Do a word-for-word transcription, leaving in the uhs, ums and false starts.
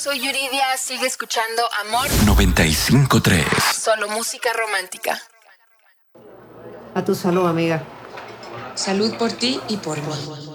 soy Yuridia. Sigue escuchando Amor noventa y cinco tres. Solo música romántica. A tu salud, amiga. Salud por ti y por mí.